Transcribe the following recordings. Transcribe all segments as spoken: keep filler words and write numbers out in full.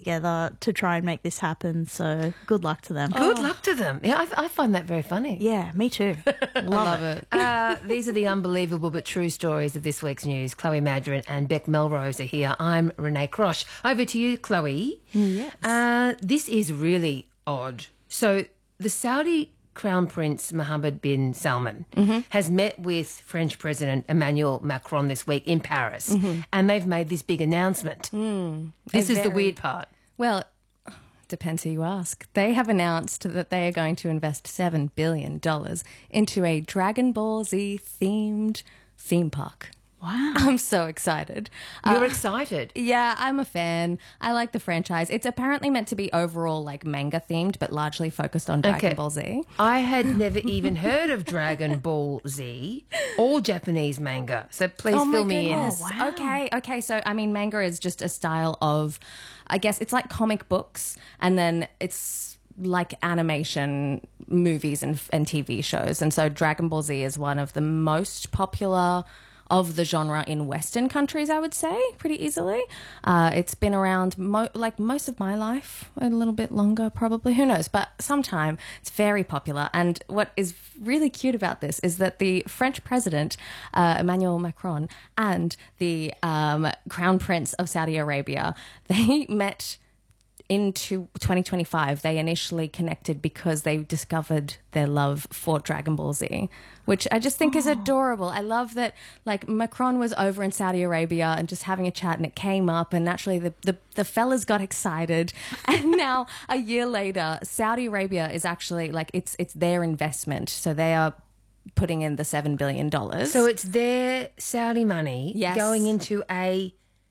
together to try and make this happen. So good luck to them. Good luck to them. Yeah, I, I find that very funny. Yeah, me too. Love, Love it. it. Uh, these are the unbelievable but true stories of this week's news. Chloe Madron and Beck Melrose are here. I'm Renee Crosh. Over to you, Chloe. Yes. Uh, this is really odd. So the Saudi Crown Prince Mohammed bin Salman Mm-hmm. has met with French President Emmanuel Macron this week in Paris, Mm-hmm. and they've made this big announcement. Mm. This A is the very- weird part. Well, depends who you ask. They have announced that they are going to invest seven billion dollars into a Dragon Ball Z themed theme park. Wow. I'm so excited. You're Uh, excited. yeah, I'm a fan. I like the franchise. It's apparently meant to be overall like manga themed, but largely focused on Dragon Okay. Ball Z. I had never even heard of Dragon Ball Z or Japanese manga, so please Oh my fill me in. goodness. Okay, okay. So, I mean, manga is just a style of, I guess it's like comic books, and then it's like animation movies and, and T V shows. And so Dragon Ball Z is one of the most popular of the genre in Western countries, I would say, pretty easily. Uh, it's been around mo- like most of my life, a little bit longer probably, who knows, but sometime. It's very popular. And what is really cute about this is that the French president, uh, Emmanuel Macron, and the um, Crown Prince of Saudi Arabia, they met into twenty twenty-five. They initially connected because they discovered their love for Dragon Ball Z, which I just think is adorable. I love that, like, Macron was over in Saudi Arabia and just having a chat, and it came up, and naturally the, the, the fellas got excited. And now, a year later, Saudi Arabia is actually, like, it's it's their investment. So they are putting in the seven billion dollars. So it's their Saudi money Yes. going into a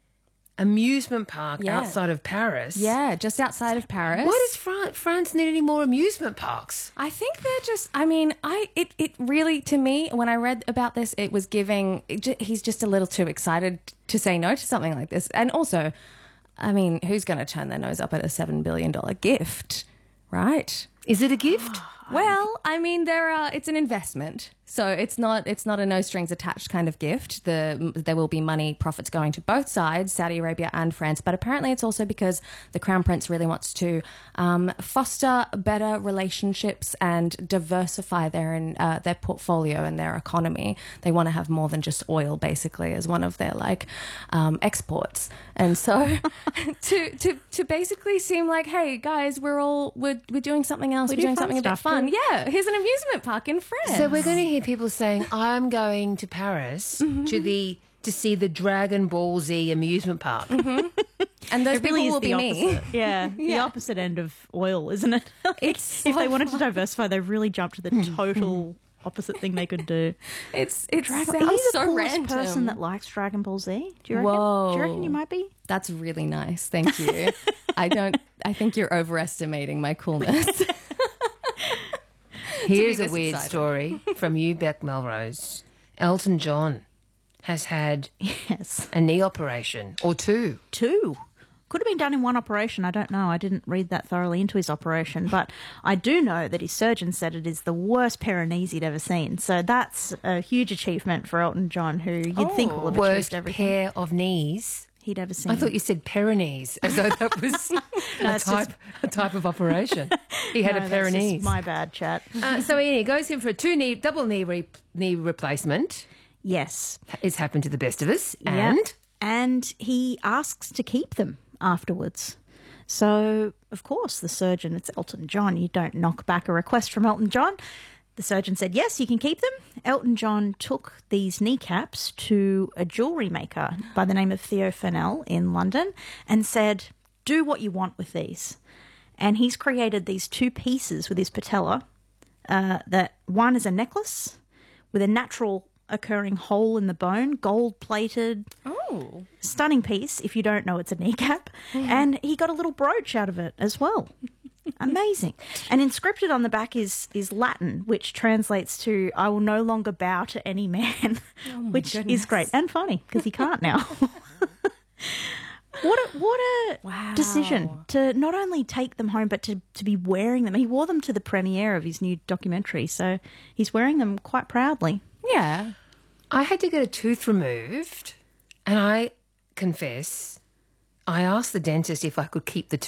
amusement park Yeah. outside of Paris. yeah, just outside of Paris. Why does France, France need any more amusement parks? I think they're just, I mean, I it, it really, to me, when I read about this, it was giving, it ju- he's just a little too excited to say no to something like this. And also, I mean, who's going to turn their nose up at a seven billion dollars gift, right? Is it a gift? Well, I mean, there are. It's an investment, so it's not. It's not a no strings attached kind of gift. The there will be money profits going to both sides, Saudi Arabia and France. But apparently, it's also because the Crown Prince really wants to um, foster better relationships and diversify their uh, their portfolio and their economy. They want to have more than just oil, basically, as one of their like um, exports. And so, to to to basically seem like, hey guys, we're all we're we're doing something else. We We're do doing fun something a bit stuff, fun. too. Yeah, here's an amusement park in France. So we're going to hear people saying, I'm going to Paris to the to see the Dragon Ball Z amusement park. and those It really people is will the be opposite. me. Yeah, the Yeah. opposite end of oil, isn't it? It's if so they wanted to diversify, they really jumped to the total opposite thing they could do. It's it Dragon, sounds are you the so coolest random. person that likes Dragon Ball Z? Do you reckon? Whoa. Do you reckon you might be? That's really nice. Thank you. I don't. I think you're overestimating my coolness. Here's be a this weird excited. story from you, Beck Melrose. Elton John has had Yes. a knee operation or two. Two. Could have been done in one operation. I don't know. I didn't read that thoroughly into his operation, but I do know that his surgeon said it is the worst pair of knees he'd ever seen. So that's a huge achievement for Elton John, who you'd think will have Worst achieved everything pair of knees. he'd ever seen. I thought you said Pyrenees, as though that was a, it's type, a type of operation. He had No, a pair that's of just knees. my bad, chat. Uh, so he goes in for a two knee, double knee re- knee replacement. Yes. It's happened to the best of us. Yeah. And And he asks to keep them afterwards. So, of course, the surgeon, it's Elton John. You don't knock back a request from Elton John. The surgeon said, yes, you can keep them. Elton John took these kneecaps to a jewellery maker by the name of Theo Fennell in London and said, do what you want with these. And he's created these two pieces with his patella. Uh, that one is a necklace with a natural occurring hole in the bone, gold plated. Oh. Stunning piece, if you don't know it's a kneecap. And he got a little brooch out of it as well. Amazing. And inscripted on the back is is Latin, which translates to "I will no longer bow to any man," which goodness. is great and funny because he can't now. What a, what a Wow. decision to not only take them home, but to, to be wearing them. He wore them to the premiere of his new documentary, so he's wearing them quite proudly. Yeah. I had to get a tooth removed, and I confess, I asked the dentist if I could keep the